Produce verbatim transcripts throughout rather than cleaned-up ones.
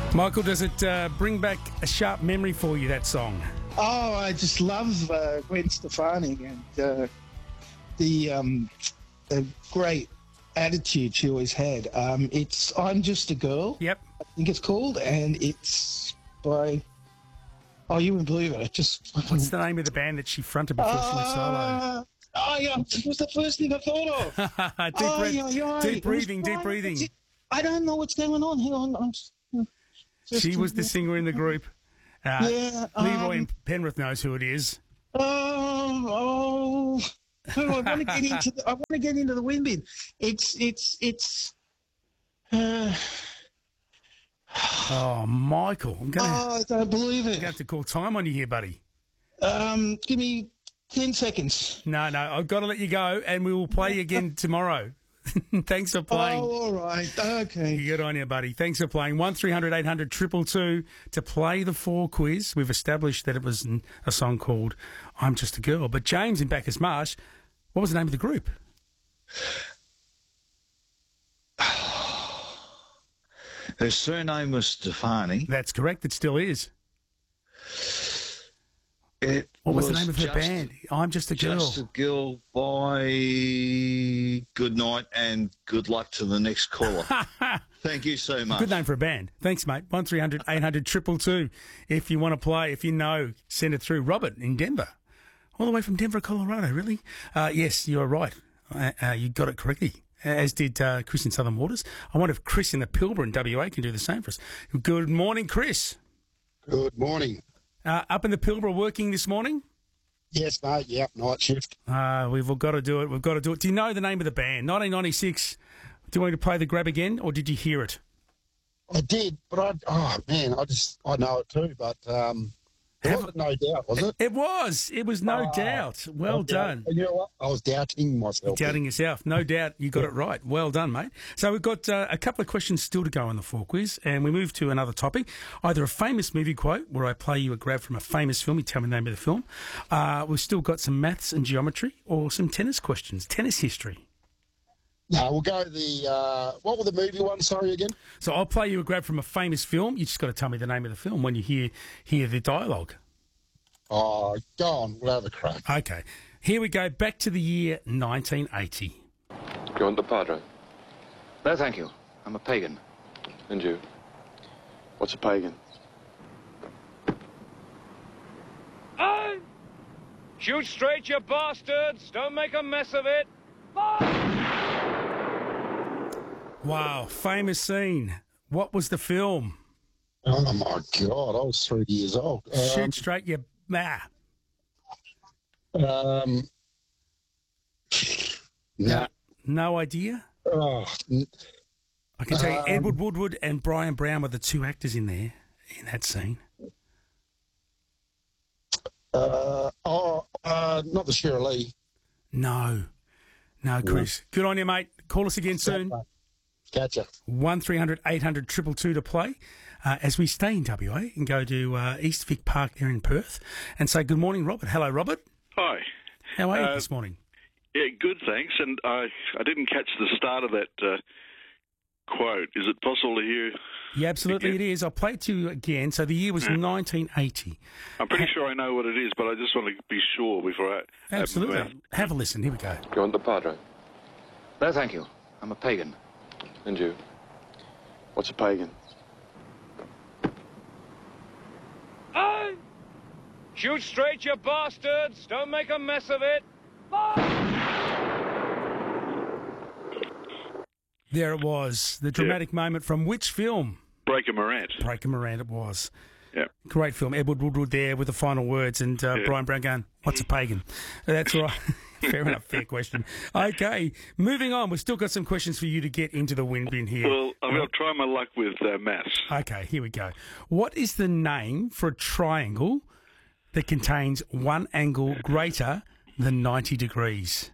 Michael, does it uh, bring back a sharp memory for you, that song? Oh, I just love uh, Gwen Stefani and uh, the, um, the great attitude she always had. Um, it's I'm Just a Girl. Yep. I think it's called, and it's by... Oh, you wouldn't believe it. It just... What's the name of the band that she fronted before she went solo? Uh, oh, yeah, it was the first thing I thought of. deep, oh, breath, yeah, yeah. deep breathing, deep right. breathing. I don't know what's going on. Hang on. I'm just, just She was the singer in the group. Uh, yeah, Leroy um, in Penrith knows who it is. Oh, oh. I want to get into the, I want to get into the wind bin. It's it's it's. Uh, Oh, Michael, I'm gonna, oh, I don't believe I'm it. gonna have to call time on you here, buddy. Um, give me ten seconds. No, no, I've got to let you go, and we will play again tomorrow. Thanks for playing. Oh, all right. Okay. Good on you, buddy. Thanks for playing. one three hundred eight hundred two two two to play the four quiz. We've established that it was a song called I'm Just a Girl. But James in Bacchus Marsh, what was the name of the group? Her surname was Stefani. That's correct. It still is. It What was, was the name of her just, band? I'm Just a Girl. Just a Girl by Good Night and Good Luck to the next caller. Thank you so much. Good name for a band. Thanks, mate. one three hundred eight hundred two two two. If you want to play, if you know, send it through. Robert in Denver. All the way from Denver, Colorado, really? Uh, yes, you're right. Uh, uh, you got it correctly. As did uh, Chris in Southern Waters. I wonder if Chris in the Pilbara in W A can do the same for us. Good morning, Chris. Good morning. Uh, up in the Pilbara working this morning? Yes, mate. Yep, night shift. Uh, we've all got to do it. We've got to do it. Do you know the name of the band? nineteen ninety-six. Do you want me to play the grab again, or did you hear it? I did, but I, oh, man, I just, I know it too, but um, it Have- wasn't No Doubt, was it? It was. It was no Oh, doubt. Well I was doubt- done. And you know what? I was doubting myself. Doubting yourself. No doubt you got it right. Well done, mate. So we've got uh, a couple of questions still to go on the four quiz, and we move to another topic, either a famous movie quote, where I play you a grab from a famous film, you tell me the name of the film. Uh, we've still got some maths and geometry, or some tennis questions, tennis history. No, we'll go the, uh, what were the movie ones, sorry, again? So I'll play you a grab from a famous film. You just got to tell me the name of the film when you hear hear the dialogue. Oh, go on, we'll have a crack. Okay. Here we go, back to the year nineteen eighty. Do you want the Padre? No, thank you. I'm a pagan. And you? What's a pagan? Aye! Shoot straight, you bastards! Don't make a mess of it! Wow, famous scene. What was the film? Oh, my God, I was three years old. Um, Shoot straight, you... Ah. Um, nah. No idea? Oh, n- I can tell you, Um, Edward Woodward and Brian Brown were the two actors in there, in that scene. uh, oh, uh, not the Sheryl Lee. No. No, Chris. Good on you, mate. Call us again soon. Gotcha. one three hundred eight hundred two two two to play uh, as we stay in W A and go to uh, East Vic Park there in Perth and say good morning, Robert. Hello, Robert. Hi. How are you Uh, this morning? Yeah, good, thanks. And I, I didn't catch the start of that uh, quote. Is it possible to hear? Yeah, absolutely again? it is. I'll play it to you again. So the year was Yeah. nineteen eighty. I'm pretty sure I know what it is, but I just want to be sure before I... Absolutely. Have, Have a listen. Here we go. Do you want the Padre? No, thank you. I'm a pagan. And you? What's a pagan? Aye! Shoot straight, you bastards! Don't make a mess of it! There it was. The dramatic moment from which film? Breaker Morant. Breaker Morant it was. Yeah. Great film. Edward Woodward there with the final words and uh, Yeah. Brian Brown going, what's a pagan? That's right. Fair enough. Fair question. Okay. Moving on. We've still got some questions for you to get into the wind bin here. Well, I'm going to try my luck with uh, maths. Okay. Here we go. What is the name for a triangle that contains one angle greater than ninety degrees?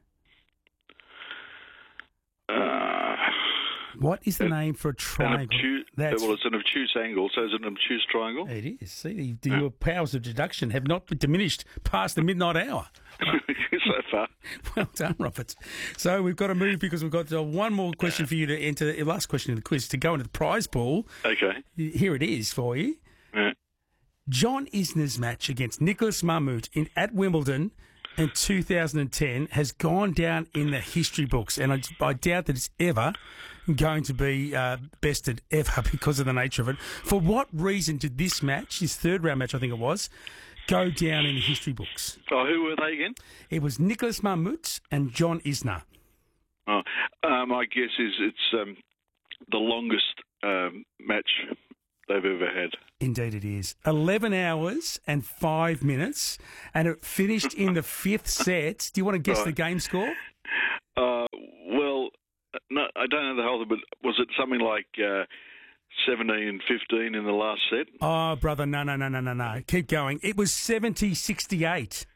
Uh, What is the name for a an triangle? obtuse, That's well, it's an obtuse angle, so is it an obtuse triangle? it is. See, the- your powers of deduction have not diminished past the midnight hour. so far. Well done, Robert. So we've got to move because we've got uh, one more question for you to enter, the last question of the quiz, to go into the prize pool. Okay. Here it is for you. Yeah. John Isner's match against Nicholas Mahmood in, at Wimbledon in two thousand ten has gone down in the history books, and I, I doubt that it's ever going to be uh, bested ever because of the nature of it. For what reason did this match, his third round match I think it was, go down in the history books? Oh, who were they again? It was Nicholas Mahmood and John Isner. Oh, uh, my guess is it's um, the longest um, match they've ever had. Indeed it is. eleven hours and five minutes, and it finished in the fifth set. Do you want to guess Right. the game score? Uh, well, no, I don't know the whole, but was it something like uh, seventeen fifteen in the last set? Oh, brother, no, no, no, no, no, no. Keep going. It was seventy sixty-eight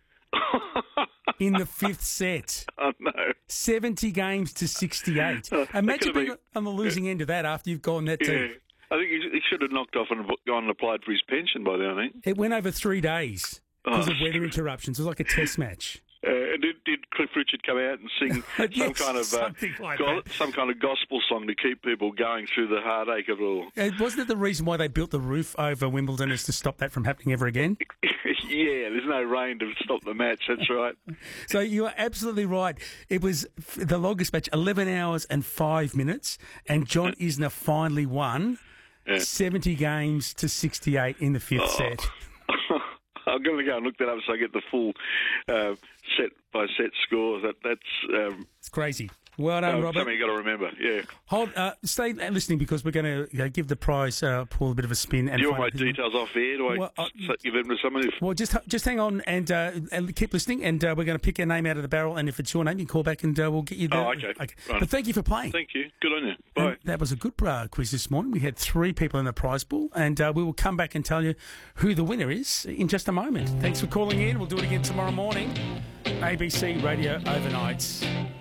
in the fifth set. Oh, no. seventy games to sixty-eight. Oh, that Imagine could've being been- on the losing end of that after you've gone that Yeah. deep. I think he, he should have knocked off and gone and applied for his pension by then, I think. It went over three days because Oh. of weather interruptions. It was like a test match. Uh, and did, did Cliff Richard come out and sing some Yes, kind of uh, something like go- that. some kind of gospel song to keep people going through the heartache of it all? Uh, wasn't it the reason why they built the roof over Wimbledon is to stop that from happening ever again? Yeah, there's no rain to stop the match. That's right. So you are absolutely right. It was f- the longest match, eleven hours and five minutes, and John Isner finally won Yeah. seventy games to sixty-eight in the fifth Oh. set. I'm going to go and look that up so I get the full uh, set by set score. That that's um, It's crazy. Well done, uh, Robert. something you got to remember. Yeah. Hold, uh, stay listening because we're going to uh, give the prize uh, pool a bit of a spin. And Do you want find my out who- details off air? Do I Well, uh, s- give them to someone? If, Well, just just hang on and uh, and keep listening, and uh, we're going to pick a name out of the barrel. And if it's your name, you call back and uh, we'll get you there. Oh, okay. Right. But thank you for playing. Thank you. Good on you. Bye. And that was a good uh, quiz this morning. We had three people in the prize pool, and uh, we will come back and tell you who the winner is in just a moment. Thanks for calling in. We'll do it again tomorrow morning. A B C Radio Overnights.